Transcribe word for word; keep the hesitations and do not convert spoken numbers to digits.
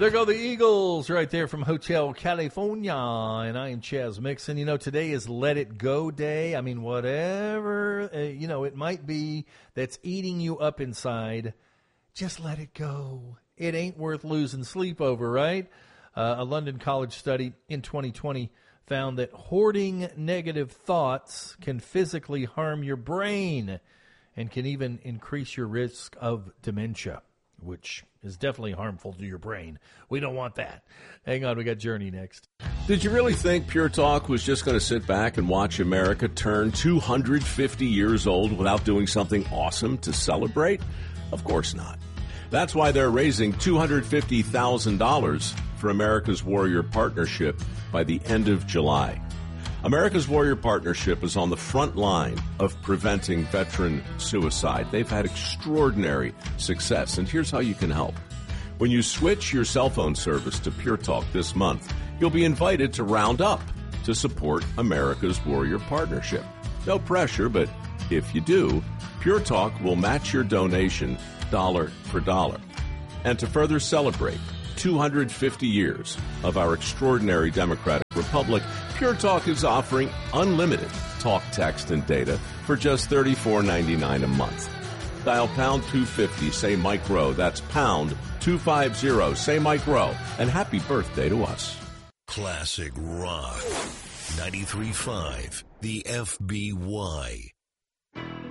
There go the Eagles right there from Hotel California, and I am Chaz Mixon. You know, today is Let It Go Day. I mean, whatever, uh, you know, it might be that's eating you up inside, just let it go. It ain't worth losing sleep over, right? Uh, a London College study in twenty twenty found that hoarding negative thoughts can physically harm your brain and can even increase your risk of dementia, which is definitely harmful to your brain. We don't want that. Hang on, we got Journey next. Did you really think Pure Talk was just going to sit back and watch America turn two hundred fifty years old without doing something awesome to celebrate? Of course not. That's why they're raising two hundred fifty thousand dollars for America's Warrior Partnership by the end of July. America's Warrior Partnership is on the front line of preventing veteran suicide. They've had extraordinary success, and here's how you can help. When you switch your cell phone service to Pure Talk this month, you'll be invited to round up to support America's Warrior Partnership. No pressure, but if you do, Pure Talk will match your donation dollar for dollar. And to further celebrate two hundred fifty years of our extraordinary democratic republic, Pure Talk is offering unlimited talk, text, and data for just thirty-four ninety-nine a month. Dial pound two fifty, say Mike Rowe. That's pound two fifty, say Mike Rowe. And happy birthday to us. Classic Rock. ninety-three point five, the F B Y.